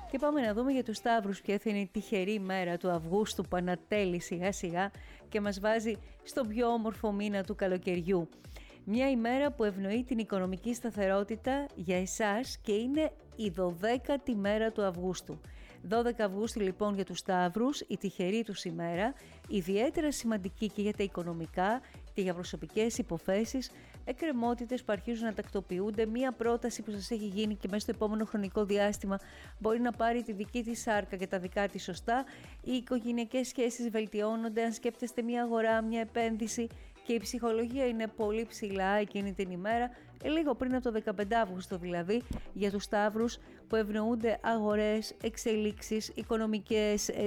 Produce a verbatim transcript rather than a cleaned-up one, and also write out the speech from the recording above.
Και πάμε να δούμε για τους Σταύρους ποια θα είναι η τυχερή μέρα του Αυγούστου που ανατέλει σιγά σιγά και μας βάζει στον πιο όμορφο μήνα του καλοκαιριού. Μια ημέρα που ευνοεί την οικονομική σταθερότητα για εσάς και είναι η δωδέκατη μέρα του Αυγούστου. δώδεκα Αυγούστου λοιπόν για τους Σταύρους, η τυχερή τους ημέρα, ιδιαίτερα σημαντική και για τα οικονομικά και για προσωπικές υποθέσεις, εκκρεμότητες που αρχίζουν να τακτοποιούνται, μία πρόταση που σας έχει γίνει και μέσα στο επόμενο χρονικό διάστημα μπορεί να πάρει τη δική της σάρκα και τα δικά της σωστά. Οι οικογενειακές σχέσεις βελτιώνονται, αν σκέφτεστε μία αγορά, μία επένδυση, και η ψυχολογία είναι πολύ ψηλά εκείνη την ημέρα, λίγο πριν από το δεκαπέντε Αυγούστου δηλαδή, για τους Σταύρους που ευνοούνται αγορές, εξελίξεις, οικονομικές